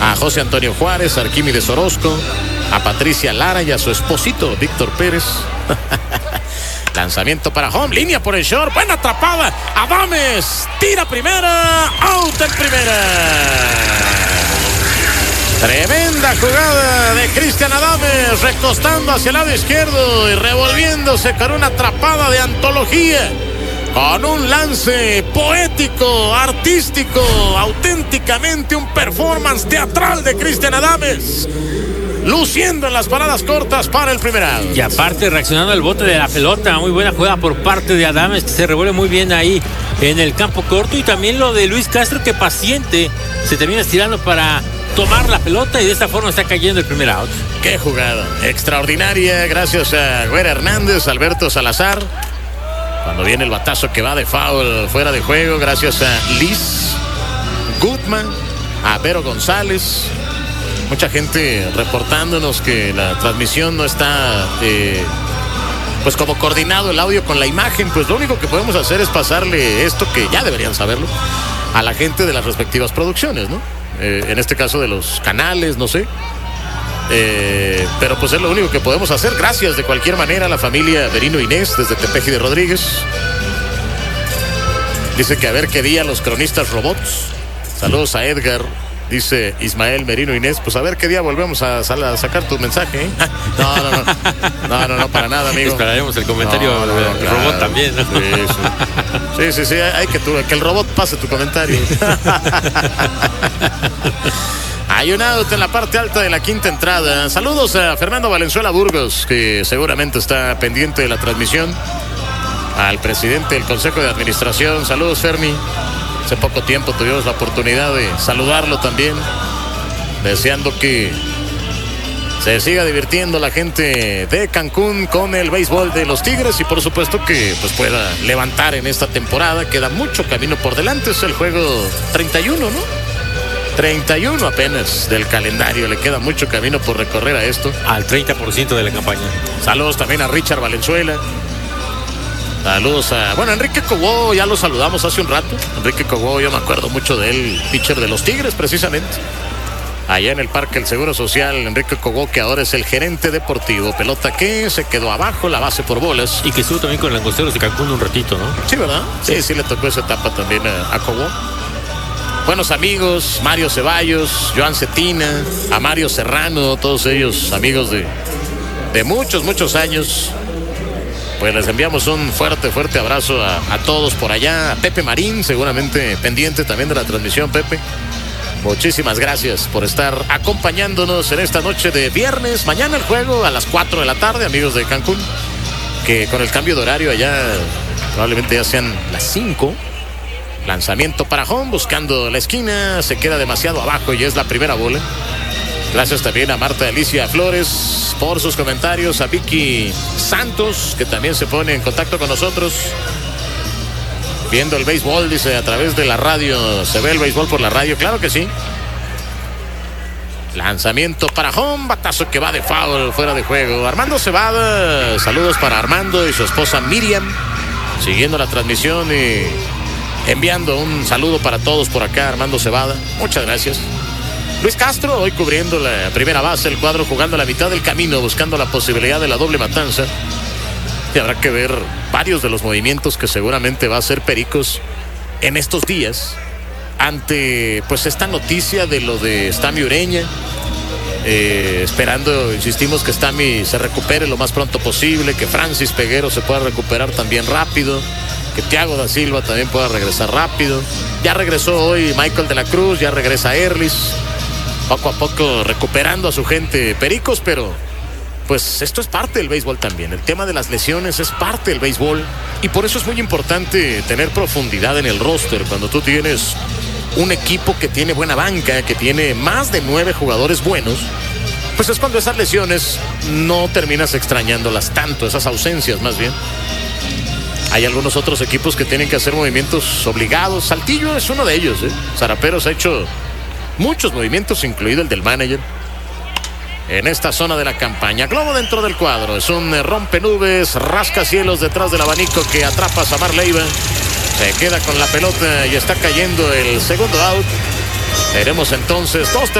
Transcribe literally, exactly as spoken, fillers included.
a José Antonio Juárez, a Arquímedes Orozco, a Patricia Lara y a su esposito Víctor Pérez. Lanzamiento para home, línea por el short, buena atrapada. Adames tira primera, out en primera. Tremenda jugada de Cristian Adames, recostando hacia el lado izquierdo y revolviéndose con una atrapada de antología, con un lance poético, artístico, auténticamente un performance teatral de Cristian Adames, luciendo en las paradas cortas para el primer out. Y aparte reaccionando al bote de la pelota, muy buena jugada por parte de Adames, que se revuelve muy bien ahí en el campo corto. Y también lo de Luis Castro, que paciente se termina estirando para tomar la pelota y de esta forma está cayendo el primer out. Qué jugada extraordinaria, gracias a Güera Hernández, Alberto Salazar. Cuando viene el batazo que va de foul fuera de juego, gracias a Liz Gutman, a Vero González. Mucha gente reportándonos que la transmisión no está eh, pues como coordinado el audio con la imagen. Pues lo único que podemos hacer es pasarle esto, que ya deberían saberlo, a la gente de las respectivas producciones, ¿no? Eh, en este caso de los canales, no sé. Eh, pero pues es lo único que podemos hacer. Gracias de cualquier manera a la familia Merino Inés desde Tepeji de Rodríguez. Dice que a ver qué día los cronistas robots. Saludos a Edgar. Dice Ismael Merino Inés, pues a ver qué día volvemos a, a sacar tu mensaje, ¿eh? No, no, no. No, no, no, para nada, amigo. Esperaremos el comentario no, no, del claro. robot también, ¿no? Sí, sí. Sí, sí, sí, hay que, tu, que el robot pase tu comentario. Hay un out en la parte alta de la quinta entrada. Saludos a Fernando Valenzuela Burgos, que seguramente está pendiente de la transmisión. Al presidente del Consejo de Administración. Saludos, Fermi. Hace poco tiempo tuvimos la oportunidad de saludarlo también, deseando que se siga divirtiendo la gente de Cancún con el béisbol de los Tigres y por supuesto que pues pueda levantar en esta temporada. Queda mucho camino por delante, es el juego treinta y uno, ¿no? treinta y uno apenas del calendario, le queda mucho camino por recorrer a esto. Al treinta por ciento de la campaña. Saludos también a Richard Valenzuela. Saludos a, bueno, Enrique Cobó, ya lo saludamos hace un rato. Enrique Cobó, yo me acuerdo mucho de él, pitcher de los Tigres precisamente. Allá en el Parque El Seguro Social, Enrique Cobó, que ahora es el gerente deportivo. Pelota que se quedó abajo, la base por bolas. Y que estuvo también con Langosteros de Cancún un ratito, ¿no? Sí, ¿verdad? Sí, sí, sí le tocó esa etapa también a, a Cobó. Buenos amigos, Mario Ceballos, Joan Cetina, a Mario Serrano, todos ellos amigos de, de muchos, muchos años. Pues les enviamos un fuerte, fuerte abrazo a, a todos por allá. A Pepe Marín, seguramente pendiente también de la transmisión, Pepe. Muchísimas gracias por estar acompañándonos en esta noche de viernes. Mañana el juego a las cuatro de la tarde, amigos de Cancún. Que con el cambio de horario allá probablemente ya sean las cinco. Lanzamiento para home, buscando la esquina. Se queda demasiado abajo y es la primera bola. Gracias también a Marta Alicia Flores por sus comentarios, a Vicky Santos, que también se pone en contacto con nosotros. Viendo el béisbol, dice, a través de la radio. ¿Se ve el béisbol por la radio? Claro que sí. Lanzamiento para home, batazo que va de foul, fuera de juego. Armando Cebada, saludos para Armando y su esposa Miriam, siguiendo la transmisión y enviando un saludo para todos por acá. Armando Cebada, muchas gracias. Luis Castro, hoy cubriendo la primera base, el cuadro jugando a la mitad del camino, buscando la posibilidad de la doble matanza. Y habrá que ver varios de los movimientos que seguramente va a hacer Pericos en estos días, ante pues esta noticia de lo de Stamy Ureña. Eh, esperando, insistimos, que Stamy se recupere lo más pronto posible, que Francis Peguero se pueda recuperar también rápido, que Thiago da Silva también pueda regresar rápido. Ya regresó hoy Michael de la Cruz, ya regresa Erlis, poco a poco recuperando a su gente Pericos, pero pues esto es parte del béisbol también. El tema de las lesiones es parte del béisbol y por eso es muy importante tener profundidad en el roster. Cuando tú tienes un equipo que tiene buena banca, que tiene más de nueve jugadores buenos, pues es cuando esas lesiones no terminas extrañándolas tanto, esas ausencias más bien. Hay algunos otros equipos que tienen que hacer movimientos obligados. Saltillo es uno de ellos, ¿eh? Zaraperos ha hecho muchos movimientos, incluido el del manager, en esta zona de la campaña. Globo dentro del cuadro, es un rompenubes, rascacielos detrás del abanico que atrapa a Samar Leiva. Se queda con la pelota y está cayendo el segundo out. Veremos entonces dos